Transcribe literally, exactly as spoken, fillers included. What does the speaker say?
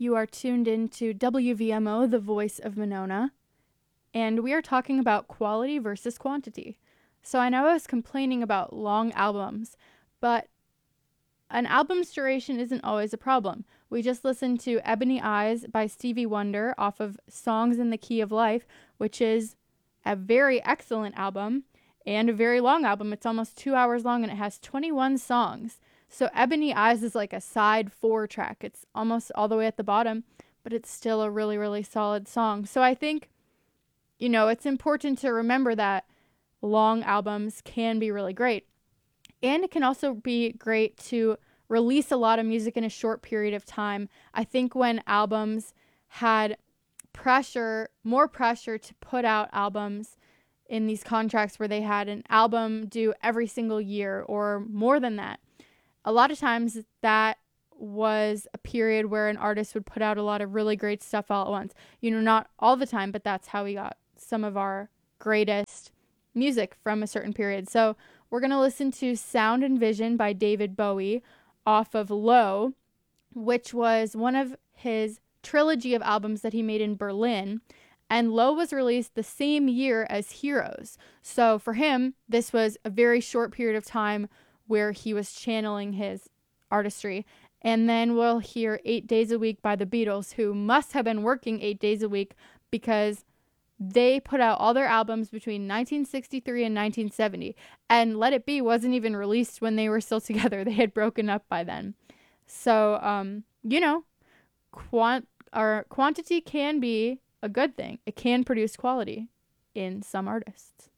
You are tuned into W V M O, the voice of Monona, and we are talking about quality versus quantity. So I know I was complaining about long albums, but an album's duration isn't always a problem. We just listened to Ebony Eyes by Stevie Wonder off of Songs in the Key of Life, which is a very excellent album and a very long album. It's almost two hours long and it has twenty-one songs. So Ebony Eyes is like a side four track. It's almost all the way at the bottom, but it's still a really, really solid song. So I think, you know, it's important to remember that long albums can be really great. And it can also be great to release a lot of music in a short period of time. I think when albums had pressure, more pressure to put out albums in these contracts where they had an album due every single year or more than that, a lot of times that was a period where an artist would put out a lot of really great stuff all at once. You know, not all the time, but that's how we got some of our greatest music from a certain period. So we're going to listen to Sound and Vision by David Bowie off of Low, which was one of his trilogy of albums that he made in Berlin. And Low was released the same year as Heroes. So for him, this was a very short period of time where he was channeling his artistry. And then we'll hear Eight Days a Week by the Beatles, who must have been working eight days a week because they put out all their albums between nineteen sixty-three and nineteen seventy. And Let It Be wasn't even released when they were still together. They had broken up by then. So, um, you know, quant or quantity can be a good thing. It can produce quality in some artists.